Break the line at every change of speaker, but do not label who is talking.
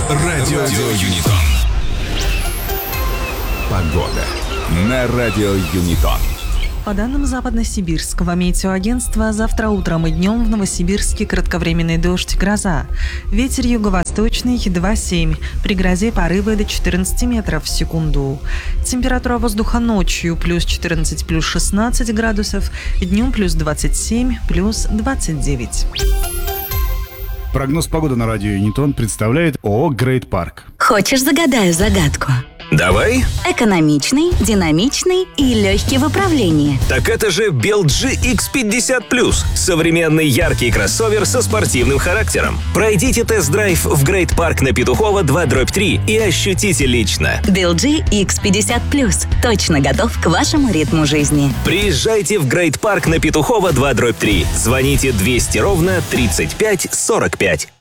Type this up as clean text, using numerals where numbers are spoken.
Радио Юнитон. Погода на Радио Юнитон.
По данным Западно-Сибирского метеоагентства, завтра утром и днем в Новосибирске кратковременный дождь, гроза. Ветер юго-восточный 2,7, при грозе порывы до 14 метров в секунду. Температура воздуха ночью плюс 14, плюс 16 градусов, днем плюс 27, плюс 29.
Прогноз погоды на радио Юнитон представляет ООО «Грейт Парк».
Хочешь, загадаю загадку?
Давай.
Экономичный, динамичный и легкий в управлении.
Так это же BLG X50+. Современный яркий кроссовер со спортивным характером. Пройдите тест-драйв в Грейт Парк на Петухова 2/3 и ощутите лично.
BLG X50+. Точно готов к вашему ритму жизни.
Приезжайте в Грейт Парк на Петухова 2/3. Звоните 200 ровно 35 45.